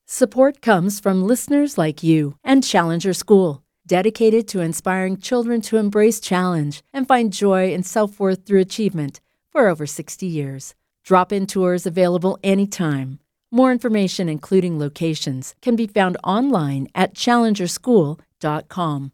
Support comes from listeners like you and Challenger School, dedicated to inspiring children to embrace challenge and find joy and self-worth through achievement for over 60 years. Drop-in tours available anytime. More information, including locations, can be found online at challengerschool.com.